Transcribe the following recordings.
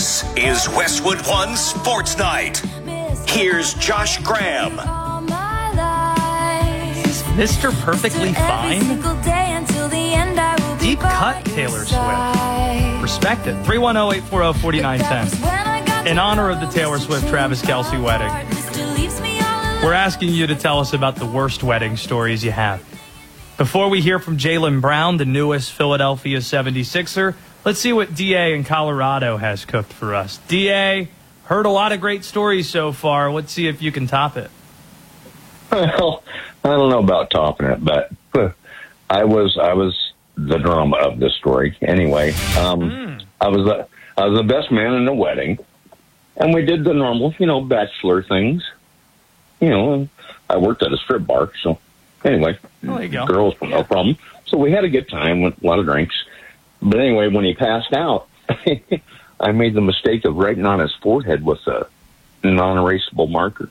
This is Westwood One Sports Night. Here's Josh Graham. Mr. Perfectly Fine? Deep cut Taylor Swift. Respect it. 310-840-4910. In honor of the Taylor Swift-Travis Kelce wedding, we're asking you to tell us about the worst wedding stories you have. Before we hear from Jaylen Brown, the newest Philadelphia 76er, let's see what D.A. in Colorado has cooked for us. D.A., heard a lot of great stories so far. Let's see if you can top it. Well, I don't know about topping it, but I was the drama of the story. Anyway, I was the best man in the wedding, and we did the normal, bachelor things. I worked at a strip bar, so anyway, there you go. Girls were no problem. So we had a good time with a lot of drinks. But anyway, when he passed out, I made the mistake of writing on his forehead with a non-erasable marker.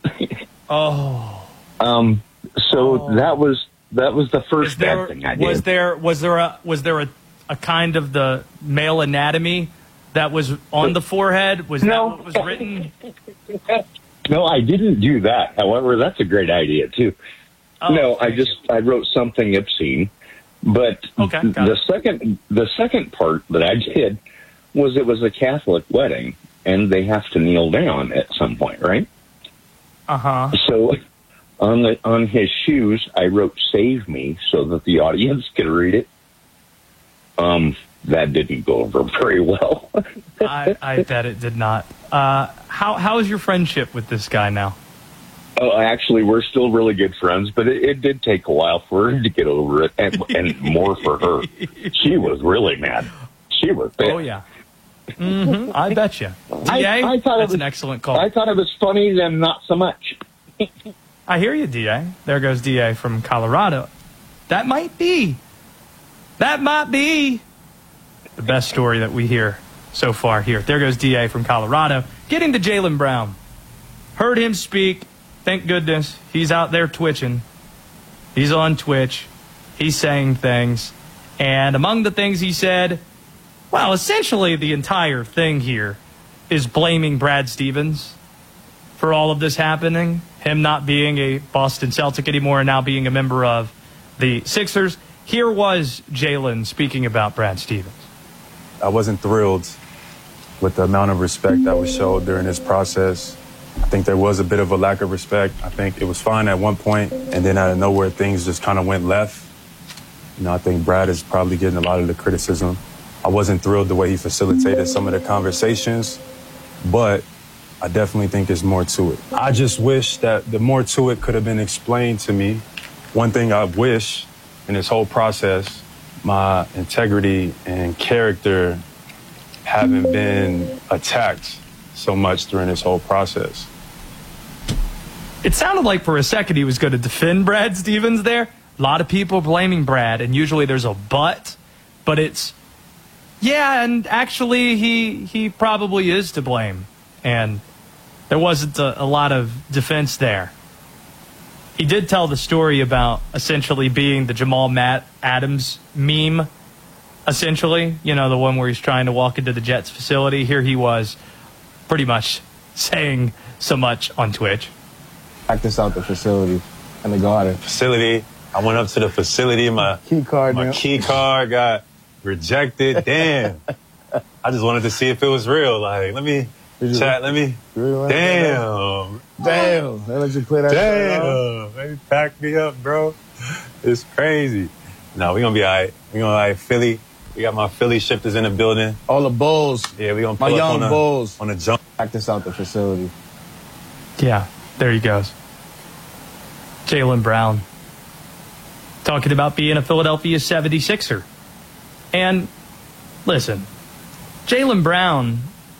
That was the first bad thing I did. Was there a kind of the male anatomy that was on the forehead? Was that what was written? No, I didn't do that. However, that's a great idea too. I wrote something obscene. But the second part that I did was it was a Catholic wedding, and they have to kneel down at some point, right? So on his shoes, I wrote "Save Me" so that the audience could read it. That didn't go over very well. I bet it did not. How is your friendship with this guy now? Oh, actually, we're still really good friends, but it did take a while for her to get over it, and more for her. She was really mad. She was bad. Oh, yeah. I bet you. D.A., that's an excellent call. I thought it was funny, then not so much. I hear you, D.A. There goes D.A. from Colorado. That might be the best story that we hear so far here. There goes D.A. from Colorado. Getting to Jaylen Brown. Heard him speak. Thank goodness he's out there twitching. He's on Twitch. He's saying things. And among the things he said, well, essentially the entire thing here is blaming Brad Stevens for all of this happening. Him not being a Boston Celtic anymore and now being a member of the Sixers. Here was Jaylen speaking about Brad Stevens. I wasn't thrilled with the amount of respect that was showed during this process. I think there was a bit of a lack of respect. I think it was fine at one point, and then out of nowhere, things just kind of went left. I think Brad is probably getting a lot of the criticism. I wasn't thrilled the way he facilitated some of the conversations, but I definitely think there's more to it. I just wish that the more to it could have been explained to me. One thing I wish in this whole process, my integrity and character haven't been attacked so much during this whole process. It sounded like for a second he was going to defend Brad Stevens there. A lot of people blaming Brad, and usually there's a but it's, and actually he probably is to blame. And there wasn't a lot of defense there. He did tell the story about essentially being the Jamal Adams meme, essentially. The one where he's trying to walk into the Jets facility. Here he was pretty much saying so much on Twitch. Practice out the facility in the garden. Facility. I went up to the facility. My key card got rejected. Damn. I just wanted to see if it was real. Like, let me chat. Let me. Damn. They let you play that shit off? They packed me up, bro. It's crazy. No, we're going to be all right. We're going to be all right. Philly. We got my Philly shifters in the building. All the Bulls. Yeah, we're going to pull up Bulls on a jump. Practice out the facility. Yeah, there he goes. Jaylen Brown talking about being a Philadelphia 76er. And listen, Jaylen Brown,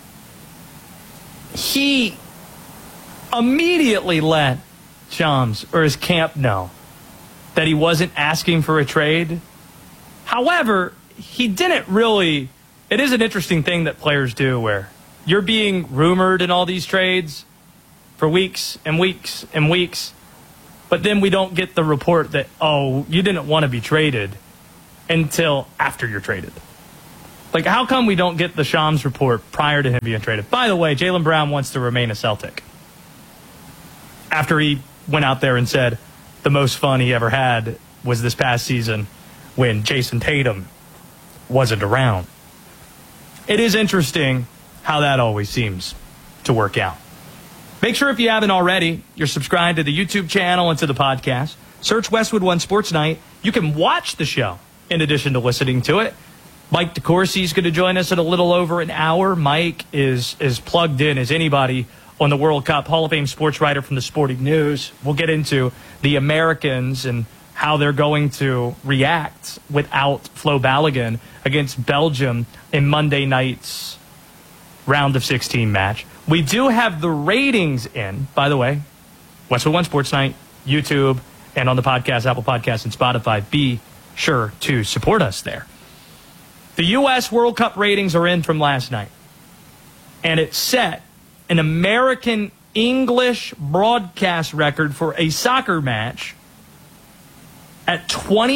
he immediately let Shams or his camp know that he wasn't asking for a trade. However, he didn't really. It is an interesting thing that players do where you're being rumored in all these trades for weeks and weeks and weeks, but then we don't get the report that, oh, you didn't want to be traded until after you're traded. Like, how come we don't get the Shams report prior to him being traded? By the way, Jaylen Brown wants to remain a Celtic. After he went out there and said the most fun he ever had was this past season when Jason Tatum wasn't around. It is interesting how that always seems to work out. Make sure if you haven't already, you're subscribed to the YouTube channel and to the podcast. Search Westwood One Sports Night. You can watch the show in addition to listening to it. Mike DeCourcy is going to join us in a little over an hour. Mike is plugged in as anybody on the World Cup. Hall of Fame sports writer from the Sporting News. We'll get into the Americans and how they're going to react without Flo Balogun against Belgium in Monday night's round of 16 match. We do have the ratings in, by the way, Westwood One Sports Night, YouTube, and on the podcast, Apple Podcasts, and Spotify. Be sure to support us there. The U.S. World Cup ratings are in from last night, and it set an American English broadcast record for a soccer match at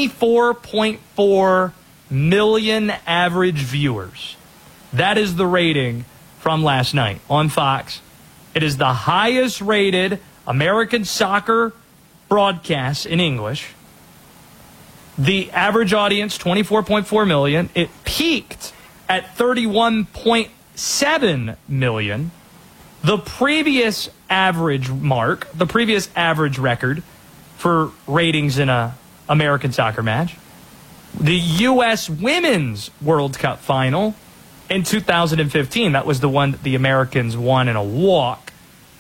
24.4 million average viewers. That is the rating from last night on Fox. It is the highest rated American soccer broadcast in English. The average audience, 24.4 million. It peaked at 31.7 million. The previous average mark, the previous average record for ratings in a American soccer match, the U.S. Women's World Cup final in 2015. That was the one that the Americans won in a walk.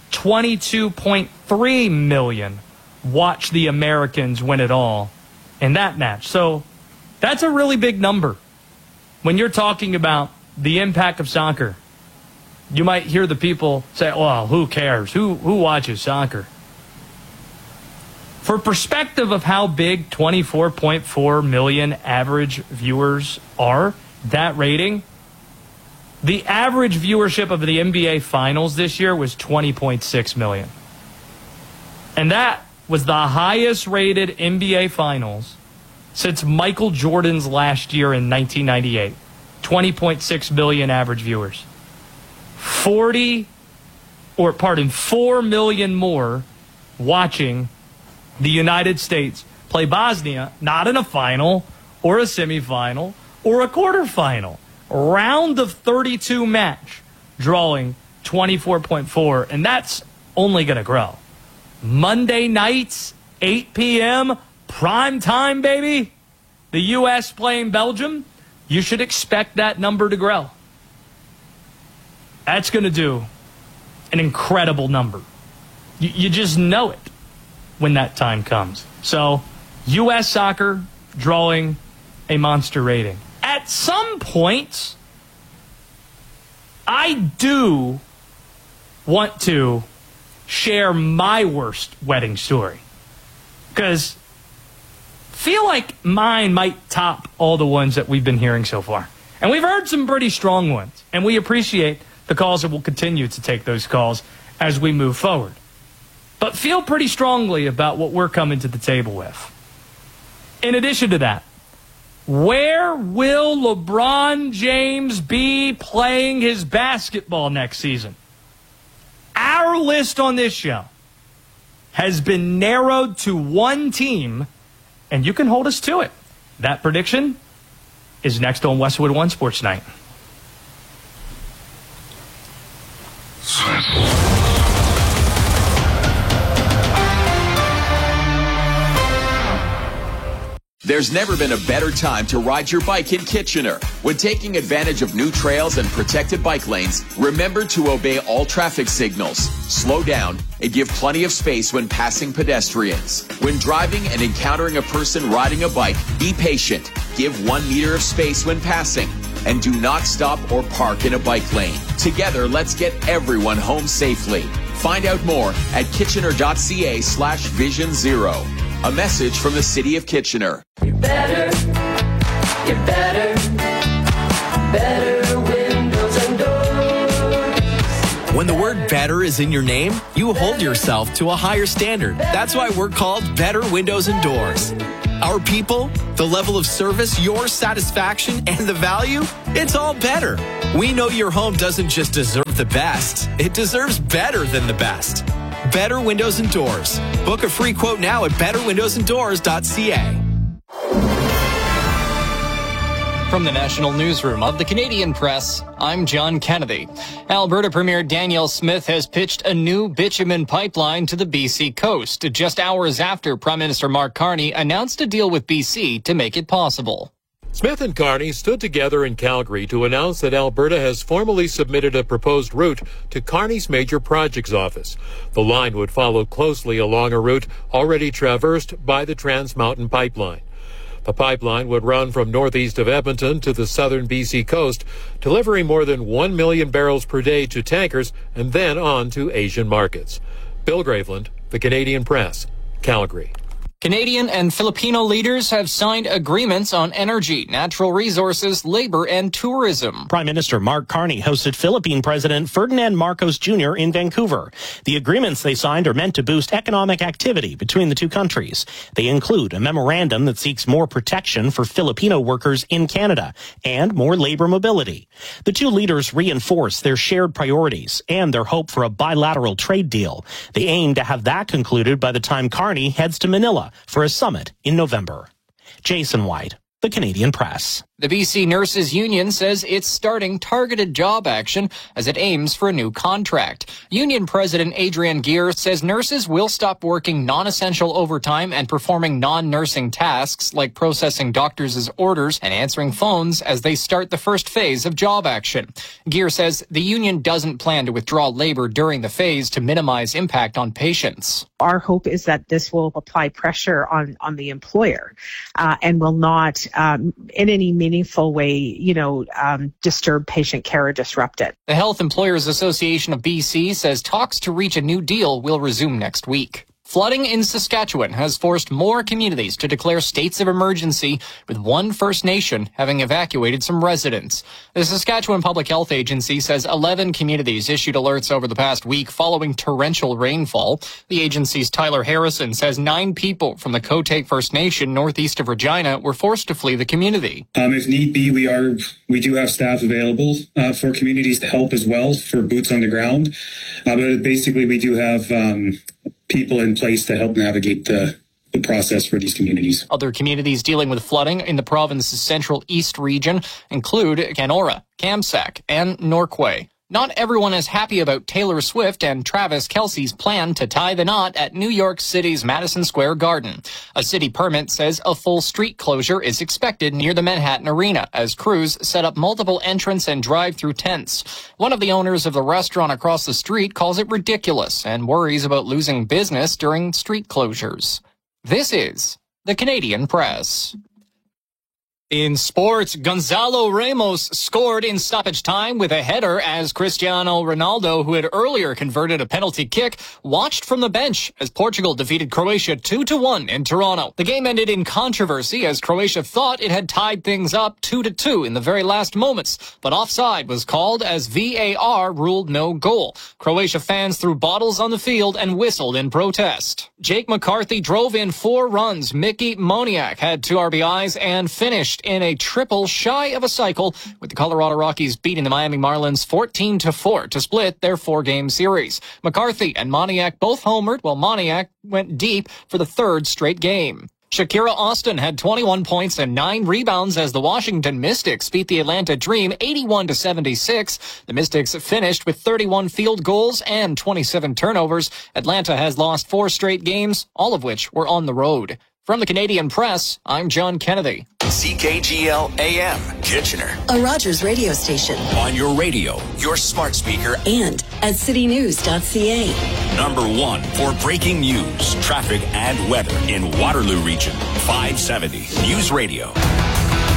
22.3 million watched the Americans win it all in that match. So that's a really big number. When you're talking about the impact of soccer, you might hear the people say, well, who cares? Who watches soccer? For perspective of how big 24.4 million average viewers are, that rating, the average viewership of the NBA Finals this year was 20.6 million. And that was the highest rated NBA Finals since Michael Jordan's last year in 1998. 20.6 million average viewers. 4 million more watching the United States play Bosnia, not in a final or a semifinal or a quarterfinal. Round of 32 match, drawing 24.4, and that's only going to grow. Monday nights, 8 p.m., prime time, baby. The U.S. playing Belgium. You should expect that number to grow. That's going to do an incredible number. You just know it when that time comes. So, U.S. soccer drawing a monster rating. At some point, I do want to share my worst wedding story, because feel like mine might top all the ones that we've been hearing so far. And we've heard some pretty strong ones, and we appreciate the calls, and we'll continue to take those calls as we move forward. But feel pretty strongly about what we're coming to the table with. In addition to that, where will LeBron James be playing his basketball next season? Our list on this show has been narrowed to one team, and you can hold us to it. That prediction is next on Westwood One Sports Night. There's never been a better time to ride your bike in Kitchener. When taking advantage of new trails and protected bike lanes, remember to obey all traffic signals, slow down, and give plenty of space when passing pedestrians. When driving and encountering a person riding a bike, be patient, give 1 meter of space when passing, and do not stop or park in a bike lane. Together, let's get everyone home safely. Find out more at kitchener.ca/Vision Zero. A message from the City of Kitchener. You're better windows and doors. When the word better is in your name, you hold yourself to a higher standard. That's why we're called Better Windows and Doors. Our people, the level of service, your satisfaction, and the value, it's all better. We know your home doesn't just deserve the best, it deserves better than the best. Better Windows and Doors. Book a free quote now at betterwindowsanddoors.ca. From the National Newsroom of the Canadian Press, I'm John Kennedy. Alberta Premier Danielle Smith has pitched a new bitumen pipeline to the BC coast, just hours after Prime Minister Mark Carney announced a deal with BC to make it possible. Smith and Carney stood together in Calgary to announce that Alberta has formally submitted a proposed route to Carney's Major Projects Office. The line would follow closely along a route already traversed by the Trans Mountain Pipeline. The pipeline would run from northeast of Edmonton to the southern BC coast, delivering more than 1 million barrels per day to tankers and then on to Asian markets. Bill Graveland, The Canadian Press, Calgary. Canadian and Filipino leaders have signed agreements on energy, natural resources, labor, and tourism. Prime Minister Mark Carney hosted Philippine President Ferdinand Marcos Jr. in Vancouver. The agreements they signed are meant to boost economic activity between the two countries. They include a memorandum that seeks more protection for Filipino workers in Canada and more labor mobility. The two leaders reinforce their shared priorities and their hope for a bilateral trade deal. They aim to have that concluded by the time Carney heads to Manila for a summit in November. Jason White, The Canadian Press. The BC Nurses Union says it's starting targeted job action as it aims for a new contract. Union President Adrian Gear says nurses will stop working non-essential overtime and performing non-nursing tasks like processing doctors' orders and answering phones as they start the first phase of job action. Gear says the union doesn't plan to withdraw labor during the phase to minimize impact on patients. Our hope is that this will apply pressure on the employer and will not in any meaningful way, disturb patient care or disrupt it. The Health Employers Association of BC says talks to reach a new deal will resume next week. Flooding in Saskatchewan has forced more communities to declare states of emergency, with one First Nation having evacuated some residents. The Saskatchewan Public Health Agency says 11 communities issued alerts over the past week following torrential rainfall. The agency's Tyler Harrison says 9 people from the Cote First Nation northeast of Regina were forced to flee the community. If need be, we do have staff available for communities to help as well, for boots on the ground. But basically, we do have people in place to help navigate the process for these communities. Other communities dealing with flooding in the province's central east region include Kenora, Kamsack, and Norquay. Not everyone is happy about Taylor Swift and Travis Kelce's plan to tie the knot at New York City's Madison Square Garden. A city permit says a full street closure is expected near the Manhattan Arena as crews set up multiple entrance and drive-through tents. One of the owners of the restaurant across the street calls it ridiculous and worries about losing business during street closures. This is the Canadian Press. In sports, Gonzalo Ramos scored in stoppage time with a header as Cristiano Ronaldo, who had earlier converted a penalty kick, watched from the bench as Portugal defeated Croatia 2-1 in Toronto. The game ended in controversy as Croatia thought it had tied things up 2-2 in the very last moments, but offside was called as VAR ruled no goal. Croatia fans threw bottles on the field and whistled in protest. Jake McCarthy drove in 4 runs. Mickey Moniak had 2 RBIs and finished in a triple shy of a cycle, with the Colorado Rockies beating the Miami Marlins 14-4 to split their 4-game series. McCarthy and Moniak both homered, while Moniak went deep for the 3rd straight game. Shakira Austin had 21 points and 9 rebounds as the Washington Mystics beat the Atlanta Dream 81-76. The Mystics finished with 31 field goals and 27 turnovers. Atlanta has lost 4 straight games, all of which were on the road. From the Canadian Press, I'm John Kennedy. CKGL AM, Kitchener. A Rogers radio station. On your radio, your smart speaker, and at citynews.ca. Number 1 for breaking news, traffic, and weather in Waterloo Region. 570 News Radio.